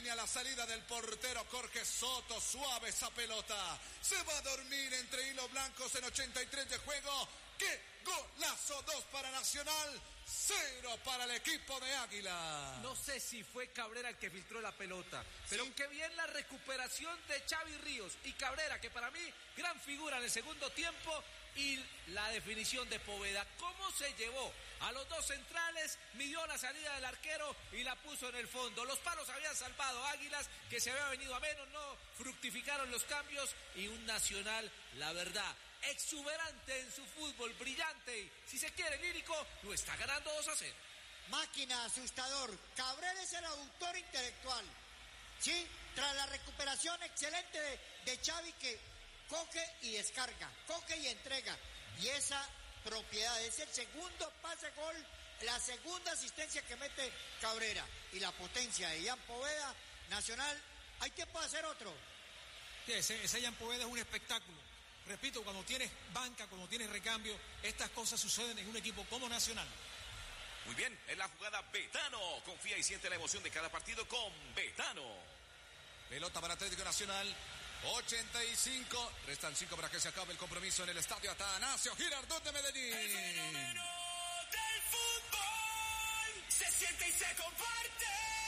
viene a la salida del portero Jorge Soto, suave esa pelota. Se va a dormir entre hilos blancos en 83 de juego. ¡Qué golazo! 2 para Nacional, 0 para el equipo de Águila. No sé si fue Cabrera el que filtró la pelota, pero sí. Qué bien la recuperación de Xavi Ríos y Cabrera, que para mí gran figura en el segundo tiempo, y la definición de Poveda. Cómo se llevó a los dos centrales, midió la salida del arquero y la puso en el fondo. Los palos habían salvado Águilas, que se había venido a menos, no fructificaron los cambios, y un Nacional, la verdad, exuberante en su fútbol, brillante y, si se quiere, lírico, lo está ganando 2-0. Máquina, asustador. Cabrera es el autor intelectual, ¿sí? Tras la recuperación excelente de Xavi, que coge y descarga, coge y entrega. Y esa propiedad es el segundo pase gol, la segunda asistencia que mete Cabrera. Y la potencia de Ian Poveda, Nacional, hay tiempo de hacer otro. Sí, ese Ian Poveda es un espectáculo. Repito, cuando tienes banca, cuando tienes recambio, estas cosas suceden en un equipo como Nacional. Muy bien, en la jugada Betano. Confía y siente la emoción de cada partido con Betano. Pelota para Atlético Nacional. 85. Restan 5 para que se acabe el compromiso en el estadio Atanasio Girardot de Medellín. El fenómeno del fútbol se siente y se comparte.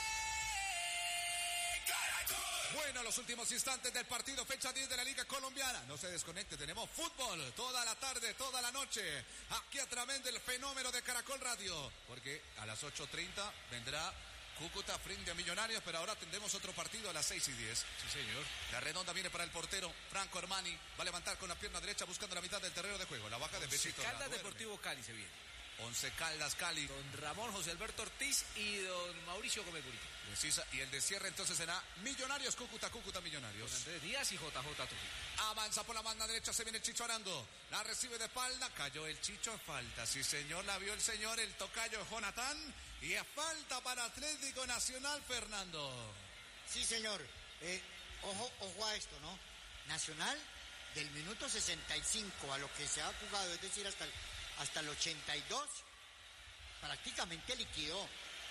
Bueno, los últimos instantes del partido, fecha 10 de la Liga Colombiana. No se desconecte, tenemos fútbol toda la tarde, toda la noche, aquí a través del fenómeno de Caracol Radio. Porque a las 8:30 vendrá Cúcuta frente a Millonarios, pero ahora tendremos otro partido a las 6:10. Sí, señor. La redonda viene para el portero Franco Armani. Va a levantar con la pierna derecha buscando la mitad del terreno de juego. La baja de Besito. Caldas Deportivo Cali se viene. 11 Caldas Cali. Don Ramón José Alberto Ortiz y don Mauricio Gómez Burito. Precisa. Y el de cierre entonces será Millonarios Cúcuta Millonarios. Con Andrés Díaz y JJ Trujillo. Avanza por la banda derecha, se viene el Chicho Arango. La recibe de espalda, cayó el Chicho, falta. Sí, señor, la vio el señor, el tocayo Jonathan. Y es falta para Atlético Nacional, Fernando. Sí, señor. Ojo a esto, ¿no? Nacional, del minuto 65 a lo que se ha jugado, es decir, hasta el 82, prácticamente liquidó.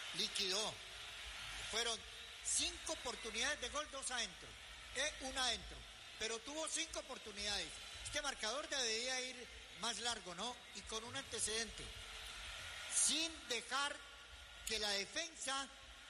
Fueron 5 oportunidades de gol, 2 adentro, 1 adentro, pero tuvo 5 oportunidades. Este marcador debería ir más largo, ¿no? Y con un antecedente, sin dejar que la defensa,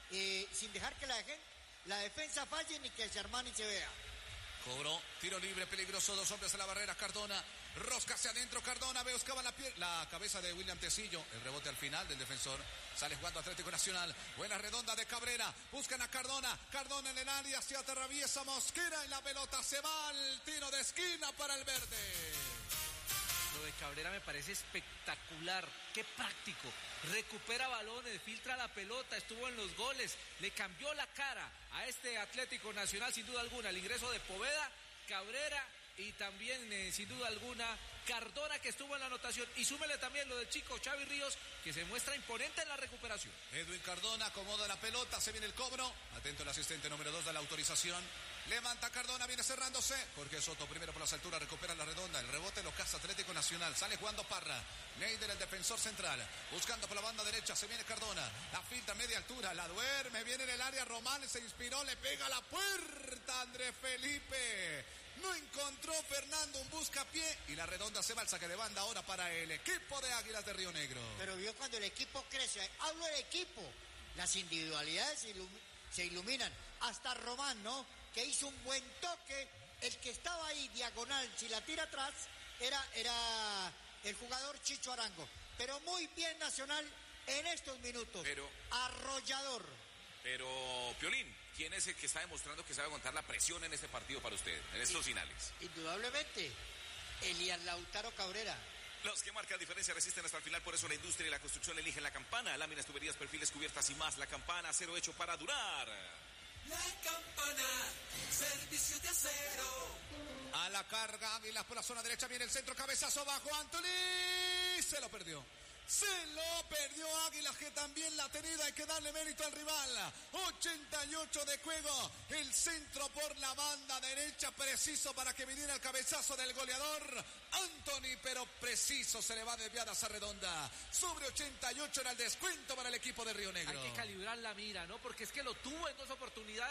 la defensa falle ni que el Armani se vea. Cobró, tiro libre, peligroso, 2 hombres a la barrera, Cardona, rosca hacia adentro, Cardona, buscaba la cabeza de William Tecillo, el rebote al final del defensor, sale jugando Atlético Nacional, buena redonda de Cabrera, buscan a Cardona en el área, se atraviesa Mosquera y la pelota se va al tiro de esquina para el verde. Lo de Cabrera me parece espectacular, qué práctico, recupera balones, filtra la pelota, estuvo en los goles, le cambió la cara a este Atlético Nacional sin duda alguna, el ingreso de Poveda, Cabrera y también sin duda alguna Cardona, que estuvo en la anotación, y súmele también lo del chico Xavi Ríos, que se muestra imponente en la recuperación. Edwin Cardona acomoda la pelota, se viene el cobro, atento el asistente número 2 de la autorización, levanta Cardona, viene cerrándose, Jorge Soto primero por las alturas, recupera la redonda, el rebote lo caza Atlético Nacional, sale jugando Parra, Neider el defensor central, buscando por la banda derecha, se viene Cardona, la finta a media altura, la duerme, viene en el área Román, se inspiró, le pega a la puerta Andrés Felipe, no encontró Fernando un buscapié y la redonda se va al saque de banda ahora para el equipo de Águilas de Río Negro. Pero vio cuando el equipo crece, hablo del equipo, las individualidades se iluminan, hasta Román, ¿no? Que hizo un buen toque, el que estaba ahí diagonal, si la tira atrás, era el jugador Chicho Arango, pero muy bien Nacional en estos minutos, arrollador. Pero, Piolín, ¿quién es el que está demostrando que sabe aguantar la presión en este partido para usted, en estos finales? Indudablemente, Elian Lautaro Cabrera. Los que marcan diferencia resisten hasta el final, por eso la industria y la construcción eligen la Campana. Láminas, tuberías, perfiles, cubiertas y más. La Campana, acero hecho para durar. La Campana, servicios de acero. A la carga, Águilas por la zona derecha, viene el centro, cabezazo bajo, Anthony, se lo perdió Águilas, que también la ha tenido, hay que darle mérito al rival. 88 de juego, el centro por la banda derecha, preciso para que viniera el cabezazo del goleador Anthony, pero preciso, se le va desviada esa redonda. Sobre 88 era el descuento para el equipo de Río Negro. Hay que calibrar la mira, ¿no? Porque es que lo tuvo en 2 oportunidades.